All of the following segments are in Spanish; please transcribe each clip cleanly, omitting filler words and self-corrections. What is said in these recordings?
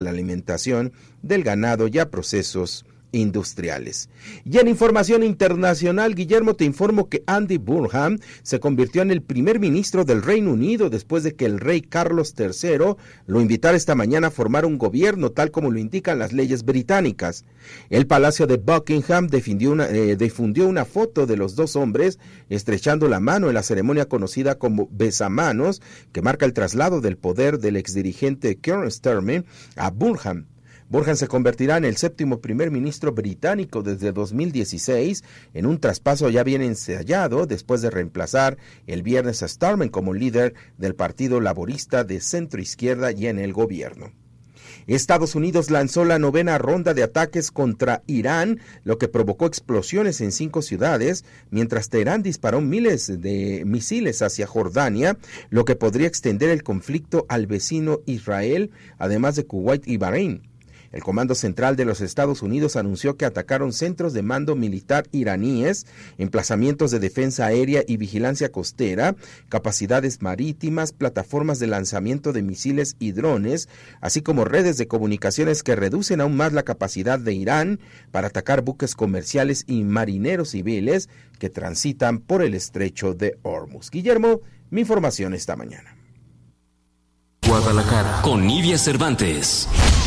la alimentación del ganado y a procesos industriales. Y en información internacional, Guillermo, te informo que Andy Burnham se convirtió en el primer ministro del Reino Unido después de que el rey Carlos III lo invitara esta mañana a formar un gobierno tal como lo indican las leyes británicas. El Palacio de Buckingham difundió una foto de los dos hombres estrechando la mano en la ceremonia conocida como besamanos, que marca el traslado del poder del exdirigente Keir Starmer a Burnham. Burnham se convertirá en el séptimo primer ministro británico desde 2016, en un traspaso ya bien ensayado después de reemplazar el viernes a Starmer como líder del Partido Laborista de centro-izquierda y en el gobierno. Estados Unidos lanzó la 9ª ronda de ataques contra Irán, lo que provocó explosiones en 5 ciudades, mientras Teherán disparó miles de misiles hacia Jordania, lo que podría extender el conflicto al vecino Israel, además de Kuwait y Bahrein. El Comando Central de los Estados Unidos anunció que atacaron centros de mando militar iraníes, emplazamientos de defensa aérea y vigilancia costera, capacidades marítimas, plataformas de lanzamiento de misiles y drones, así como redes de comunicaciones que reducen aún más la capacidad de Irán para atacar buques comerciales y marineros civiles que transitan por el estrecho de Hormuz. Guillermo, mi información esta mañana. Guadalajara, con Nidia Cervantes.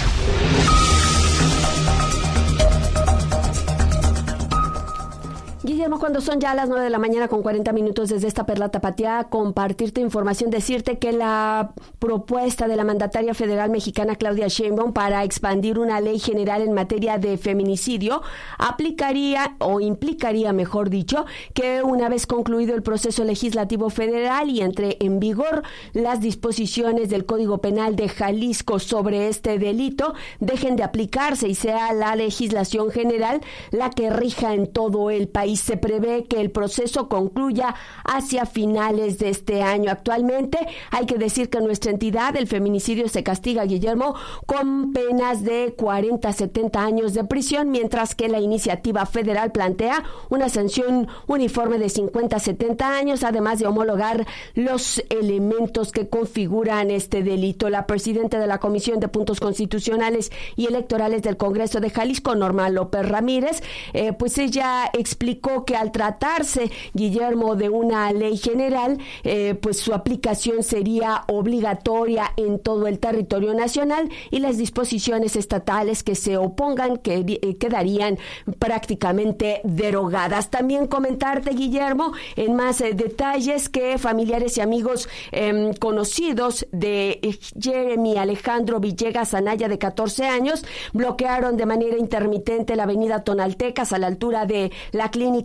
Guillermo, cuando son ya las 9 de la mañana con 40 minutos desde esta Perla Tapatía, compartirte información, decirte que la propuesta de la mandataria federal mexicana Claudia Sheinbaum para expandir una ley general en materia de feminicidio aplicaría o implicaría, mejor dicho, que una vez concluido el proceso legislativo federal y entre en vigor las disposiciones del Código Penal de Jalisco sobre este delito, dejen de aplicarse y sea la legislación general la que rija en todo el país. Se prevé que el proceso concluya hacia finales de este año. Actualmente hay que decir que en nuestra entidad el feminicidio se castiga, Guillermo, con penas de 40 a 70 años de prisión, mientras que la iniciativa federal plantea una sanción uniforme de 50 a 70 años, además de homologar los elementos que configuran este delito. La presidenta de la Comisión de Puntos Constitucionales y Electorales del Congreso de Jalisco, Norma López Ramírez, pues ella explicó que al tratarse, Guillermo, de una ley general, pues su aplicación sería obligatoria en todo el territorio nacional y las disposiciones estatales que se opongan quedarían prácticamente derogadas. También comentarte, Guillermo, en más detalles, que familiares y amigos conocidos de Jeremy Alejandro Villegas Anaya, de 14 años, bloquearon de manera intermitente la avenida Tonaltecas a la altura de la clínica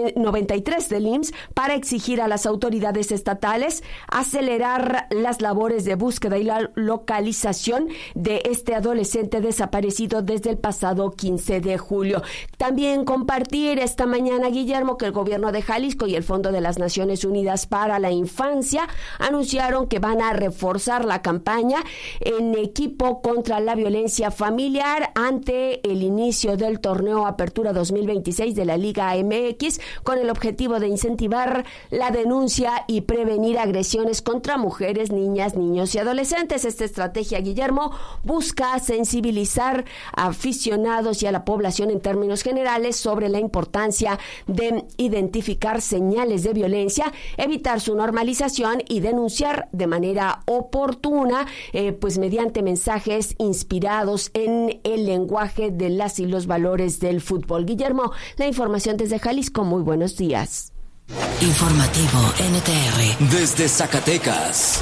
93 del IMSS para exigir a las autoridades estatales acelerar las labores de búsqueda y la localización de este adolescente desaparecido desde el pasado 15 de julio. También compartir esta mañana, Guillermo, que el gobierno de Jalisco y el Fondo de las Naciones Unidas para la Infancia anunciaron que van a reforzar la campaña en equipo contra la violencia familiar ante el inicio del torneo Apertura 2026 de la Liga MX, con el objetivo de incentivar la denuncia y prevenir agresiones contra mujeres, niñas, niños y adolescentes. Esta estrategia, Guillermo, busca sensibilizar a aficionados y a la población en términos generales sobre la importancia de identificar señales de violencia, evitar su normalización y denunciar de manera oportuna, pues mediante mensajes inspirados en el lenguaje de las y los valores del fútbol. Guillermo, la información desde Jalisco. Muy buenos días. Informativo NTR desde Zacatecas.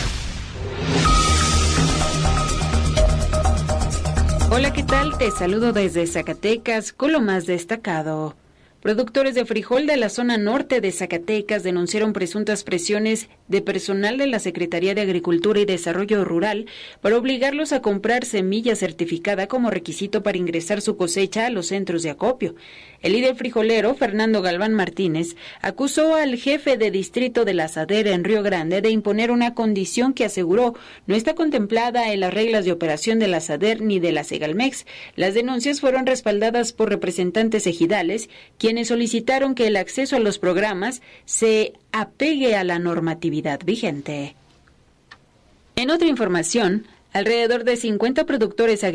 Hola, ¿qué tal? Te saludo desde Zacatecas con lo más destacado. Productores de frijol de la zona norte de Zacatecas denunciaron presuntas presiones de personal de la Secretaría de Agricultura y Desarrollo Rural para obligarlos a comprar semilla certificada como requisito para ingresar su cosecha a los centros de acopio. El líder frijolero, Fernando Galván Martínez, acusó al jefe de distrito de la SADER en Río Grande de imponer una condición que aseguró no está contemplada en las reglas de operación de la SADER ni de la Segalmex. Las denuncias fueron respaldadas por representantes ejidales, quienes solicitaron que el acceso a los programas se apegue a la normatividad vigente. En otra información, Alrededor de 50 productores